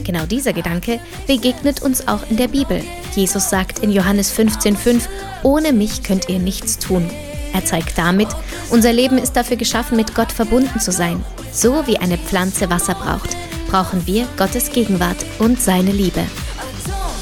Genau dieser Gedanke begegnet uns auch in der Bibel. Jesus sagt in Johannes 15,5: Ohne mich könnt ihr nichts tun. Er zeigt damit, unser Leben ist dafür geschaffen, mit Gott verbunden zu sein. So wie eine Pflanze Wasser braucht, brauchen wir Gottes Gegenwart und seine Liebe.